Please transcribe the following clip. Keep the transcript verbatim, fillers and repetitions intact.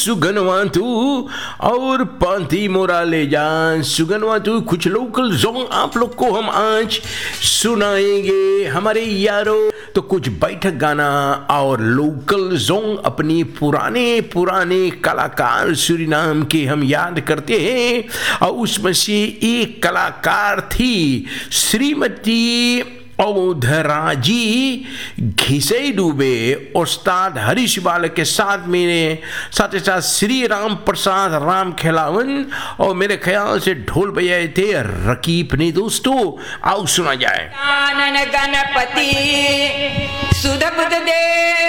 सुगनवा तू और पांती मोरा ले जा। सुगनवा तू कुछ लोकल सॉन्ग आप लोग को हम आज सुनाएंगे हमारे यारों। तो कुछ बैठक गाना और लोकल सॉन्ग अपनी पुराने पुराने कलाकार सूरीनाम के हम याद करते हैं। और उसमें से एक कलाकार थी श्रीमती औधराजी घिसई डूबे। उस्ताद हरीश बाल के साथ मेरे साथ ही साथ श्री राम प्रसाद राम खिलावन और मेरे ख्याल से ढोल बजाए थे रकीब ने। दोस्तों आओ सुना जाए। गणपति सुध बुध दे